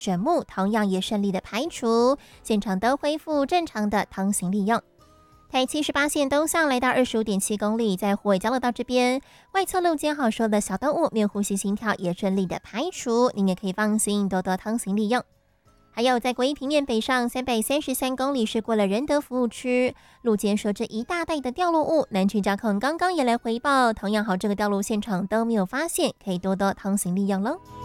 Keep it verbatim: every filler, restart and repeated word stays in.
枕木同样也顺利的排除，现场都恢复正常的通行利用。台七十八线东向来到二十五点七公里，在虎尾交流道这边，外侧路肩好说的小动物没有呼吸心跳也顺利的排除，您也可以放心多多通行利用。还有在国一平面北上三百三十三公里是过了仁德服务区，路肩说这一大袋的掉落物，南区交控刚刚也来回报，同样好这个掉落现场都没有发现，可以多多通行利用喽。